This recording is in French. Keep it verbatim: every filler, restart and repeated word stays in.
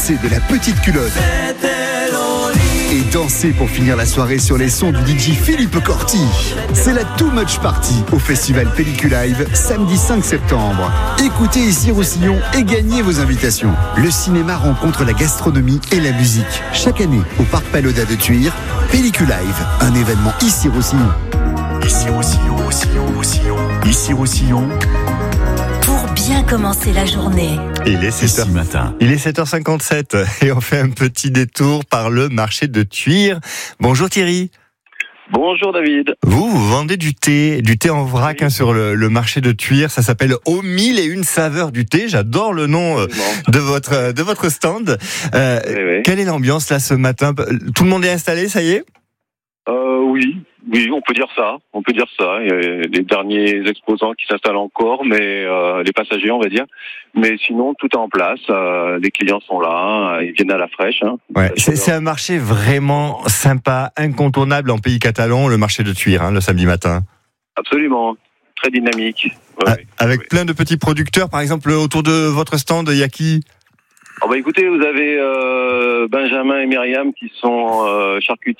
danser de la petite culotte. Et danser pour finir la soirée sur les sons du D J Philippe Corti. C'est la Too Much Party au festival Pelliculive, samedi cinq septembre. Écoutez Ici Roussillon et gagnez vos invitations. Le cinéma rencontre la gastronomie et la musique. Chaque année, au Parc Pagoda de Thuir, Pelliculive, un événement Ici Roussillon. Ici Roussillon, Roussillon, Roussillon. Ici Roussillon. Pour bien commencer la journée. Il est sept heures matin. Il est sept heures cinquante-sept et on fait un petit détour par le marché de Thuir. Bonjour Thierry. Bonjour David. Vous, vous vendez du thé, du thé en vrac Oui. hein, sur le, le marché de Thuir. Ça s'appelle Aux mille et une saveurs du thé. J'adore le nom euh, de votre de votre stand. Euh, Oui, oui. Quelle est l'ambiance là ce matin? Tout le monde est installé, ça y est? Euh, oui, oui, on peut dire ça. On peut dire ça. Il y a les derniers exposants qui s'installent encore, mais euh, les passagers, on va dire. Mais sinon, tout est en place. Euh, les clients sont là. Ils viennent à la fraîche. Hein. Ouais, c'est, c'est un marché vraiment sympa, incontournable en pays catalan, le marché de Thuir, hein, le samedi matin. Absolument. Très dynamique. Ouais, Ah, oui. avec Oui. plein de petits producteurs, par exemple autour de votre stand, il y a qui? Oh, bah, écoutez, vous avez euh, Benjamin et Myriam qui sont euh, charcutiers.